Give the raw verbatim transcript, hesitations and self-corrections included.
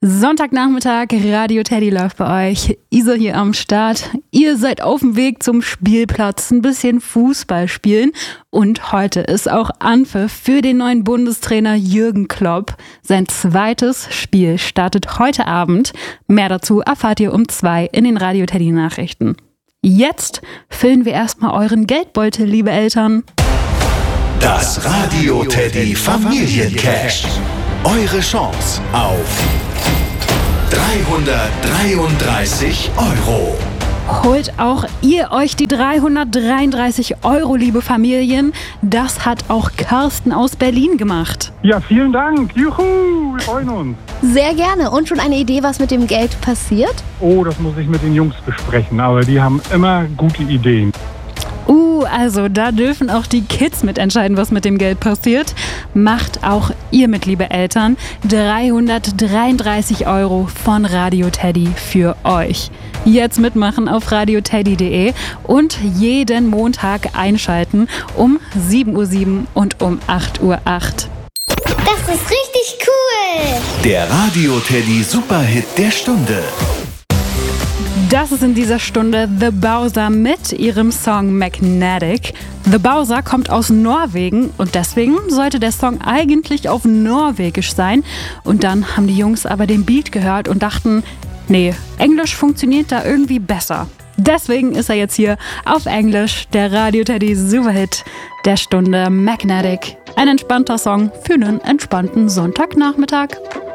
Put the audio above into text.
Sonntagnachmittag, Radio Teddy läuft bei euch. Isa hier am Start. Ihr seid auf dem Weg zum Spielplatz, ein bisschen Fußball spielen. Und heute ist auch Anpfiff für den neuen Bundestrainer Jürgen Klopp. Sein zweites Spiel startet heute Abend. Mehr dazu erfahrt ihr um zwei in den Radio Teddy Nachrichten. Jetzt füllen wir erstmal euren Geldbeutel, liebe Eltern. Das Radio Teddy Familiencash. Eure Chance auf dreihundertdreiunddreißig Euro. Holt auch ihr euch die dreihundertdreiunddreißig Euro, liebe Familien. Das hat auch Carsten aus Berlin gemacht. Ja, vielen Dank. Juhu, wir freuen uns. Sehr gerne. Und schon eine Idee, was mit dem Geld passiert? Oh, das muss ich mit den Jungs besprechen, aber die haben immer gute Ideen. Uh, also da dürfen auch die Kids mitentscheiden, was mit dem Geld passiert. Macht auch ihr mit, liebe Eltern. dreihundertdreiunddreißig Euro von Radio Teddy für euch. Jetzt mitmachen auf radio teddy punkt de und jeden Montag einschalten um sieben Uhr sieben und um acht Uhr acht. Das ist richtig cool! Der Radio Teddy Superhit der Stunde. Das ist in dieser Stunde The Bowser mit ihrem Song Magnetic. The Bowser kommt aus Norwegen und deswegen sollte der Song eigentlich auf Norwegisch sein. Und dann haben die Jungs aber den Beat gehört und dachten, nee, Englisch funktioniert da irgendwie besser. Deswegen ist er jetzt hier auf Englisch, der Radio Teddy Superhit der Stunde Magnetic. Ein entspannter Song für einen entspannten Sonntagnachmittag.